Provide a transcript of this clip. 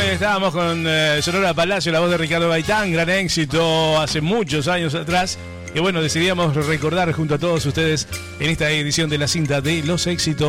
estábamos con Sonora Palacio, la voz de Ricardo Gaitán, gran éxito hace muchos años atrás. Que bueno, decidíamos recordar junto a todos ustedes en esta edición de la cinta de los éxitos.